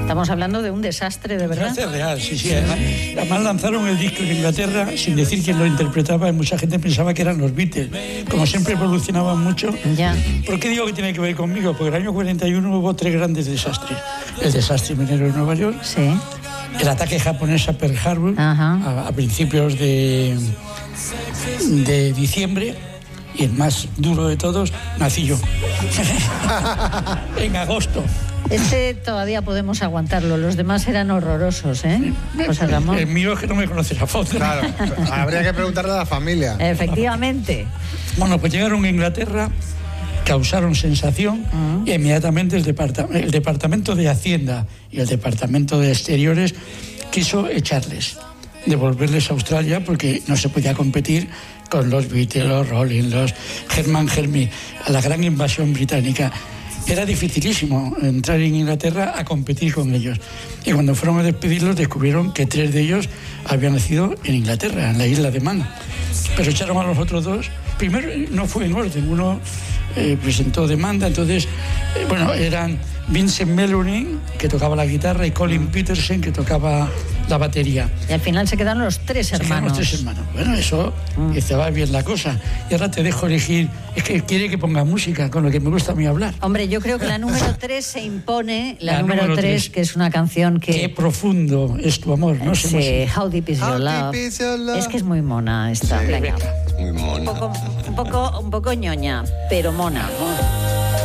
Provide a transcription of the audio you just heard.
Estamos hablando de un desastre, de verdad. Desastre real, sí. Además lanzaron el disco en Inglaterra sin decir quién lo interpretaba y mucha gente pensaba que eran los Beatles. Como siempre evolucionaban mucho. Ya. ¿Por qué digo que tiene que ver conmigo? Porque en el año 41 hubo 3 grandes desastres. El desastre minero de Nueva York. Sí. El ataque japonés a Pearl Harbor a principios de diciembre. Y el más duro de todos, nací yo. En agosto. Este todavía podemos aguantarlo, los demás eran horrorosos, ¿eh? José Ramón. El mío es que no me conoces a fondo. Claro, habría que preguntarle a la familia. Efectivamente. Bueno, pues llegaron a Inglaterra, causaron sensación y inmediatamente el Departamento de Hacienda y el Departamento de Exteriores quiso echarles, devolverles a Australia porque no se podía competir con los Beatles, los Rolling, los Herman Hermit, a la gran invasión británica. Era dificilísimo entrar en Inglaterra a competir con ellos. Y cuando fueron a despedirlos descubrieron que 3 de ellos habían nacido en Inglaterra, en la isla de Man. Pero echaron a los otros 2. Primero no fue en orden, uno presentó demanda, entonces, eran Vincent Mellony, que tocaba la guitarra, y Colin Peterson, que tocaba la batería. Y al final se quedaron los 3 hermanos. Los 3 hermanos. Bueno, eso va bien la cosa. Y ahora te dejo elegir. Es que quiere que ponga música, con lo que me gusta a mí hablar. Hombre, yo creo que la número 3 se impone. La número 3, que es una canción que... Qué profundo es tu amor, ¿no? Sí, How Deep Is Your Love. Es que es muy mona esta. Sí, venga. muy mona. Un poco ñoña, pero mona.